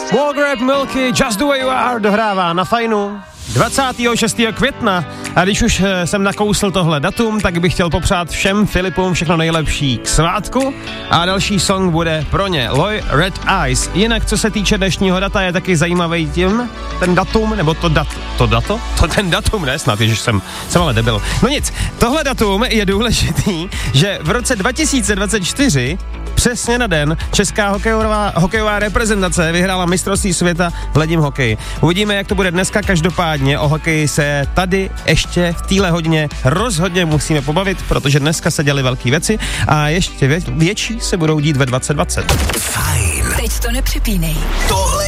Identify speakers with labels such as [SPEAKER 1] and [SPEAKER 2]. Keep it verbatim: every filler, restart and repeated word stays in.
[SPEAKER 1] Walgrave Milky, Just the Way You Are dohrává na Fajnu dvacátého šestého května a když už jsem nakousl tohle datum, tak bych chtěl popřát všem Filipům všechno nejlepší k svátku a další song bude pro ně Loj Red Eyes. Jinak co se týče dnešního data je taky zajímavý tím, ten datum, nebo to dat, to dato? To ten datum, ne snad, ježiš, jsem, jsem ale debil. No nic, tohle datum je důležitý, že v roce dva tisíce dvacet čtyři přesně na den česká hokejová, hokejová reprezentace vyhrála mistrovství světa v ledním hokeji. Uvidíme, jak to bude dneska, každopádně o hokeji se tady ještě v téhle hodině rozhodně musíme pobavit, protože dneska se děly velké věci a ještě vě- větší se budou dít ve dvacet dvacet.
[SPEAKER 2] Fajn.
[SPEAKER 3] Teď to nepřepínej.
[SPEAKER 2] Tohle